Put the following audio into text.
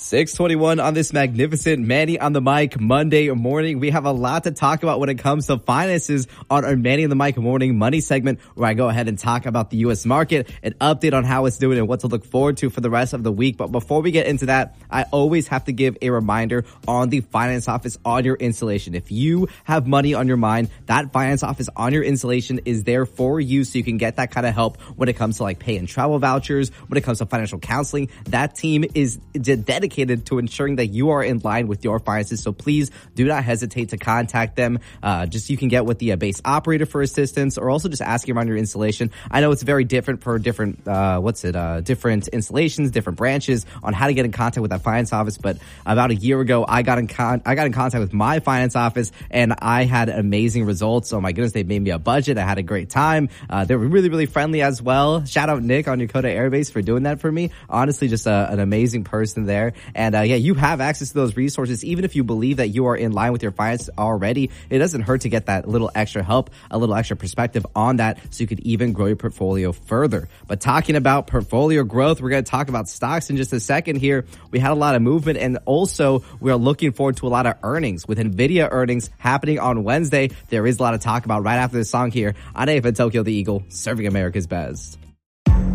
6:21 on this magnificent Manny on the Mic Monday morning. We have a lot to talk about when it comes to finances on our Manny on the Mic morning money segment, where I go ahead and talk about the U.S. market, an update on how it's doing and what to look forward to for the rest of the week. But before we get into that, I always have to give a reminder on the finance office on your installation. If you have money on your mind, that finance office on your installation is there for you, so you can get that kind of help when it comes to like pay and travel vouchers, when it comes to financial counseling. That team is dedicated to ensuring that you are in line with your finances. So please do not hesitate to contact them. You can get with the base operator for assistance, or also just asking around your installation. I know it's very different for different installations, different branches on how to get in contact with that finance office. But about a year ago, I got in contact with my finance office, and I had amazing results. Oh my goodness, they made me a budget. I had a great time. They were really, really friendly as well. Shout out Nick on Yokota Air Base for doing that for me. Honestly, just an amazing person there. And you have access to those resources. Even if you believe that you are in line with your finance already, it doesn't hurt to get that little extra help, a little extra perspective on that, so you could even grow your portfolio further. But talking about portfolio growth, we're going to talk about stocks in just a second here. We had a lot of movement, and also we are looking forward to a lot of earnings. With NVIDIA earnings happening on Wednesday, there is a lot of talk about right after this song here on AFN Tokyo, the Eagle, serving America's best.